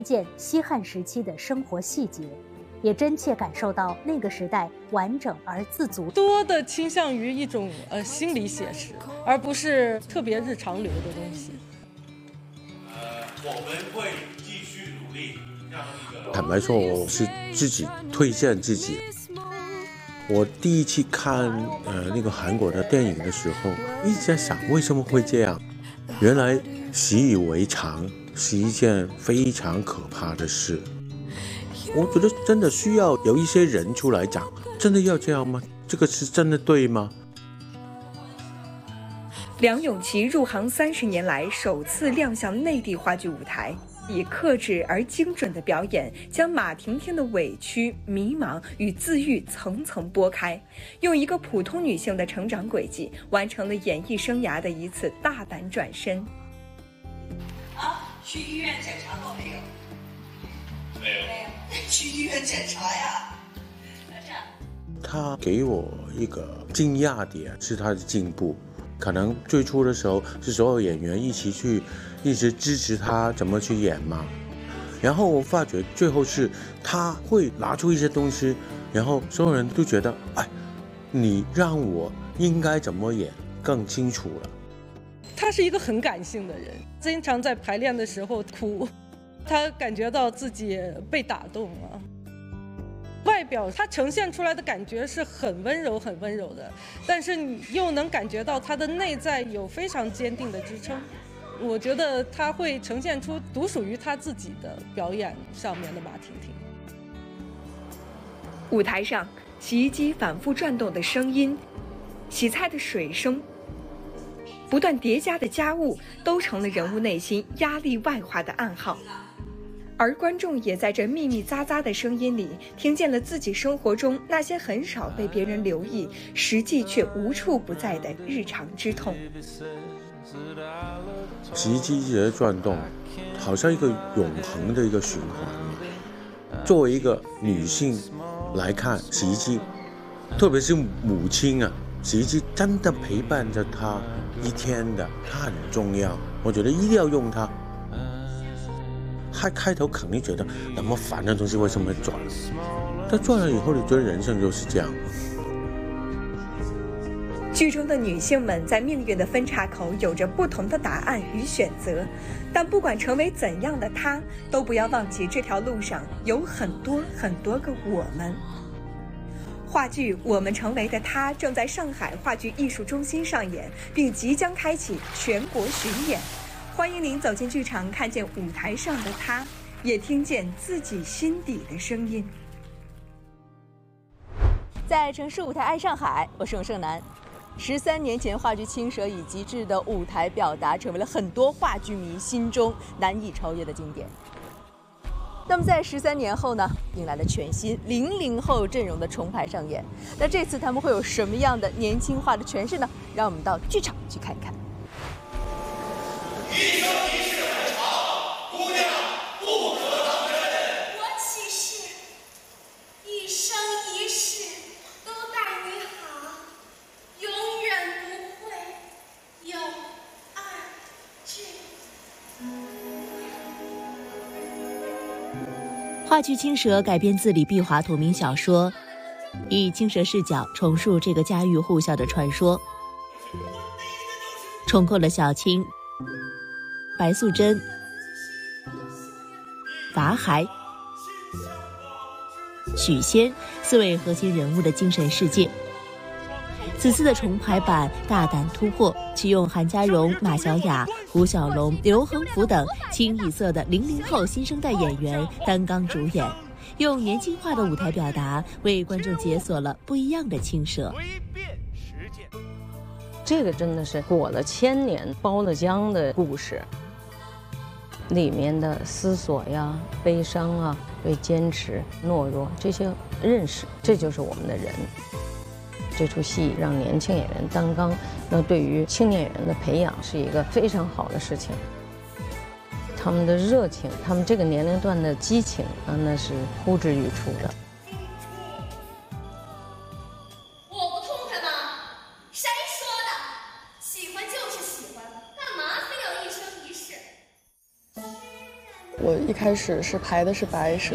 见西汉时期的生活细节，也真切感受到那个时代完整而自足。 多的倾向于一种心理写实，而不是特别日常流的东西。 我们会继续努力，让一个。 坦白说，我是自己推荐自己。我第一次看那个韩国的电影的时候，一直在想为什么会这样。原来习以为常是一件非常可怕的事。我觉得真的需要有一些人出来讲，真的要这样吗？这个是真的对吗？ 梁咏琪入行30年来首次亮相内地话剧舞台，以克制而精准的表演，将马婷婷的委屈、迷茫与自愈层层剥开，用一个普通女性的成长轨迹，完成了演艺生涯的一次大胆转身。 去医院检查过没有？ 没有。 去医院检查呀。 他给我一个惊讶点是他的进步。可能最初的时候是所有演员一直支持他怎么去演嘛，然后我发觉最后是他会拿出一些东西，然后所有人都觉得，哎，你让我应该怎么演更清楚了。 他是一个很感性的人，经常在排练的时候哭，他感觉到自己被打动了。外表他呈现出来的感觉是很温柔很温柔的，但是你又能感觉到他的内在有非常坚定的支撑。我觉得他会呈现出独属于他自己的表演上面的马婷婷。 舞台上，洗衣机反复转动的声音，洗菜的水声，不断叠加的家务，都成了人物内心压力外化的暗号。而观众也在这密密匝匝的声音里，听见了自己生活中那些很少被别人留意，实际却无处不在的日常之痛。 洗衣机一直在转动，好像一个永恒的一个循环。作为一个女性来看，洗衣机，特别是母亲啊，洗衣机真的陪伴着她一天的，它很重要。我觉得一定要用它。他开头肯定觉得那么烦的东西为什么会转，但转了以后，你觉得人生就是这样。 剧中的女性们在命运的分岔口有着不同的答案与选择，但不管成为怎样的她，都不要忘记这条路上有很多很多个我们。话剧《我们成为的她》正在上海话剧艺术中心上演，并即将开启全国巡演。欢迎您走进剧场，看见舞台上的她，也听见自己心底的声音。 在城市舞台爱上海，我是永胜男。13年前，话剧《青蛇》以极致的舞台表达，成为了很多话剧迷心中难以超越的经典。那么在13年后呢，迎来了全新00后阵容的重排上演。那这次他们会有什么样的年轻化的诠释呢？让我们到剧场去看一看。 一生一世很长，姑娘不可当真。 我起誓，一生一世都待你好，永远不会有二句。 话剧《青蛇》改编自李碧华同名小说，以青蛇视角重述这个家喻户晓的传说，重构了小青、白素贞、法海、许仙4位核心人物的精神世界。此次的重排版大胆突破，启用韩家荣、马小雅、胡小龙、刘恒福等清一色的00后新生代演员担纲主演，用年轻化的舞台表达，为观众解锁了不一样的青蛇。 这个真的是裹了1000年、包了浆的故事，里面的思索呀、悲伤啊、对坚持、懦弱这些认识，这就是我们的人。这出戏让年轻演员担纲，那对于青年演员的培养是一个非常好的事情。他们的热情，他们这个年龄段的激情啊，那是呼之欲出的。 我不痛快吗？谁说的？喜欢就是喜欢，干嘛非要一生一世？ 我一开始是排的是白蛇，